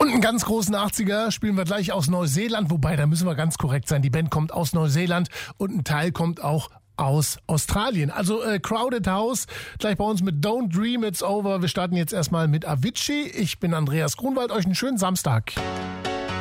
Und einen ganz großen 80er spielen wir gleich aus Neuseeland, wobei, da müssen wir ganz korrekt sein, die Band kommt aus Neuseeland und ein Teil kommt auch aus Australien. Also Crowded House, gleich bei uns mit Don't Dream It's Over. Wir starten jetzt erstmal mit Avicii. Ich bin Andreas Grunwald, euch einen schönen Samstag.